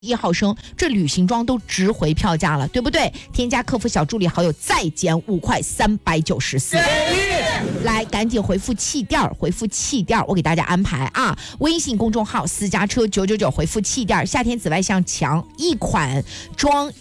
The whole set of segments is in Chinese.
1号升，这旅行装都值回票价了，对不对？添加客服小助理好友再减5块394。来，赶紧回复气垫，回复气垫，我给大家安排啊！微信公众号私家车999，回复气垫，夏天紫外线强，一款装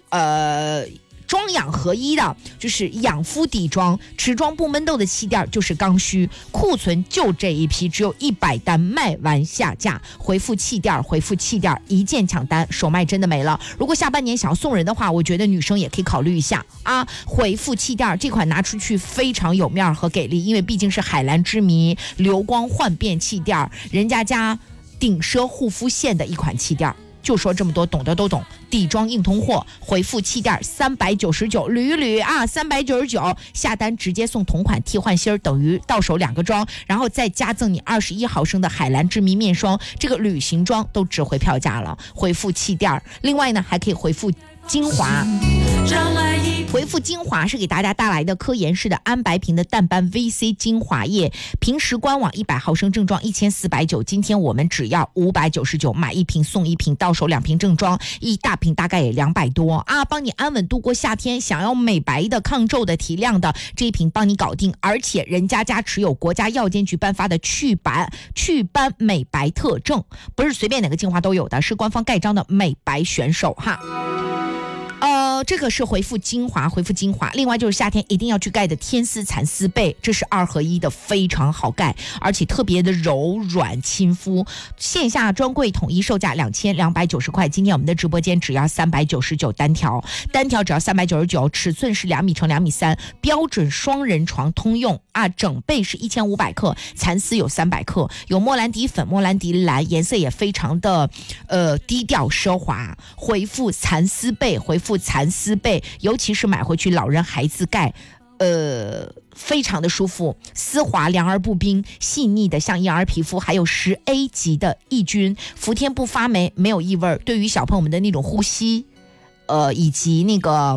养合一的，就是养肤底妆，持妆不闷痘的气垫就是刚需，库存就这一批，只有100单，卖完下架。回复气垫，回复气垫，一键抢单，首卖真的没了。如果下半年想要送人的话，我觉得女生也可以考虑一下啊。回复气垫，这款拿出去非常有面和给力，因为毕竟是海蓝之谜流光焕变气垫，人家顶奢护肤线的一款气垫。就说这么多，懂的都懂。底妆硬通货，回复气垫399，捋啊，399下单直接送同款替换芯，等于到手2个装，然后再加赠你21毫升的海蓝之谜面霜，这个旅行装都值回票价了。回复气垫，另外呢还可以回复精华。回复精华是给大家带来的科颜氏的安白瓶的淡斑 VC 精华液，平时官网100毫升正装1490，今天我们只要599，买1瓶送1瓶，到手2瓶正装，一大瓶大概也200多啊，帮你安稳度过夏天。想要美白的、抗皱的、提亮的，这一瓶帮你搞定，而且人家持有国家药监局颁发的祛斑美白特证，不是随便哪个精华都有的，是官方盖章的美白选手哈。这个是回复精华，另外就是夏天一定要去盖的天丝蚕丝被，这是2合1的，非常好盖，而且特别的柔软亲肤。线下专柜统一售价2290块，今天我们的直播间只要399单条只要399，尺寸是2米乘2米3，标准双人床通用啊，整被是1500克，蚕丝有300克，有莫兰迪粉、莫兰迪蓝，颜色也非常的低调奢华。回复蚕丝被，尤其是买回去老人孩子盖，非常的舒服，丝滑凉而不冰，细腻的像婴儿皮肤，还有10A 级的抑菌，服帖不发霉，没有异味，对于小朋友们的那种呼吸以及那个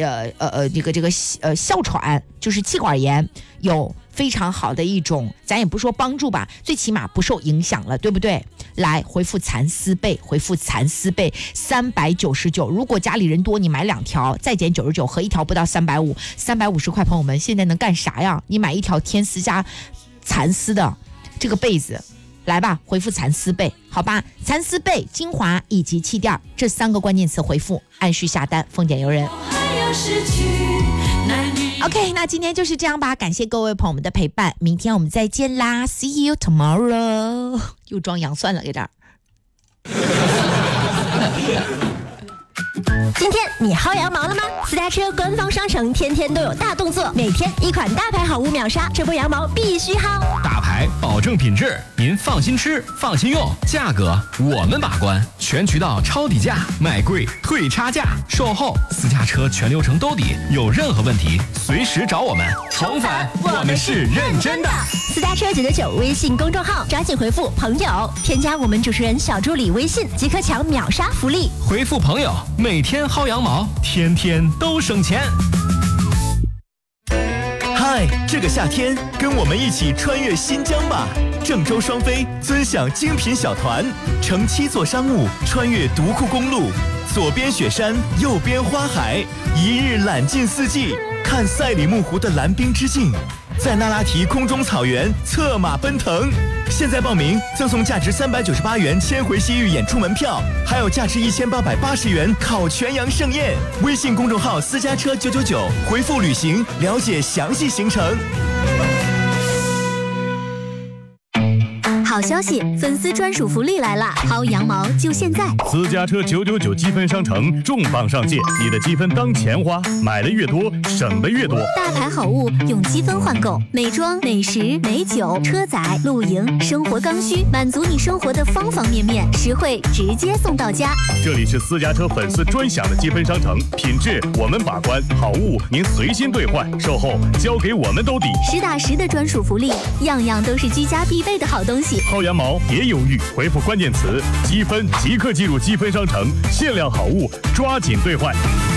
哮喘，就是气管炎，有非常好的一种，咱也不说帮助吧，最起码不受影响了，对不对？来，回复蚕丝被399，如果家里人多，你买2条再减99，合1条不到350块，朋友们现在能干啥呀？你买1条天丝加蚕丝的这个被子，来吧，回复蚕丝被，好吧，蚕丝被、精华以及气垫这3个关键词回复，按需下单，丰俭由人。OK， 那今天就是这样吧，感谢各位朋友们的陪伴，明天我们再见啦 ，See you tomorrow。又装羊算了，给这儿。 今天你薅羊毛了吗？私家车官方商城天天都有大动作，每天一款大牌好物秒杀，这波羊毛必须薅。 大牌保证品质，您放心吃，放心用，价格我们把关，全渠道抄底价，卖贵退差价，售后私家车全流程兜底，有任何问题随时找我们。宠粉，我们是认真的。 私家车999微信公众号，抓紧回复朋友，添加我们主持人小助理微信，即可抢秒杀福利。 回复朋友，每天薅羊毛，天天都省钱。 嗨，这个夏天跟我们一起穿越新疆吧！郑州双飞尊享精品小团，乘7座商务穿越独库公路，左边雪山，右边花海，一日揽尽四季，看赛里木湖的蓝冰之境，在那拉提空中草原策马奔腾。现在报名赠送价值398元千回西域演出门票，还有价值1880元烤全羊盛宴。微信公众号私家车999，回复旅行了解详细行程。 好消息，粉丝专属福利来了，薅羊毛就现在！ 私家车999积分商城重磅上线，你的积分当钱花，买的越多，省的越多。 大牌好物用积分换购，美妆、美食、美酒、车载、露营、生活刚需，满足你生活的方方面面，实惠直接送到家。 这里是私家车粉丝专享的积分商城，品质我们把关，好物您随心兑换，售后交给我们兜底， 实打实的专属福利，样样都是居家必备的好东西。 薅羊毛别犹豫，回复关键词积分即刻进入积分商城，限量好物抓紧兑换。